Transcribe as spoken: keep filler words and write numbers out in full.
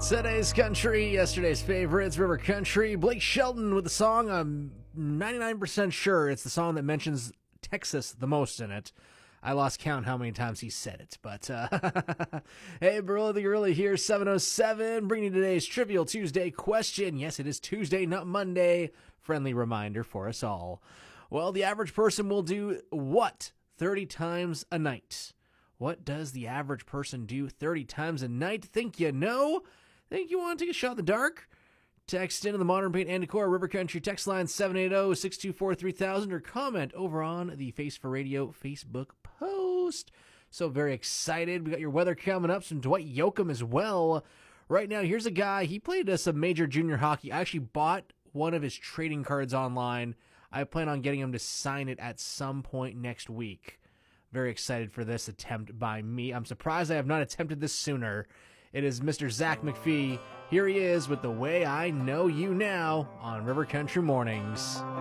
Today's country, yesterday's favorites, River Country. Blake Shelton with the song. I'm ninety-nine percent sure it's the song that mentions Texas the most in it. I lost count how many times he said it, but uh, hey, Barilla the Gorilla here, seven oh seven, bringing you today's Trivial Tuesday question. Yes, it is Tuesday, not Monday. Friendly reminder for us all. Well, the average person will do what thirty times a night? What does the average person do thirty times a night? Think you know? Think you want to take a shot in the dark? Text into the Modern Paint and Decor River Country text line seven eight zero, six two four, three thousand or comment over on the Face for Radio Facebook post. So very excited. We got your weather coming up. Some Dwight Yoakam as well. Right now, here's a guy. He played uh, some major junior hockey. I actually bought one of his trading cards online. I plan on getting him to sign it at some point next week. Very excited for this attempt by me. I'm surprised I have not attempted this sooner. It is Mister Zach McPhee. Here he is with The Way I Know You Now on River Country Mornings.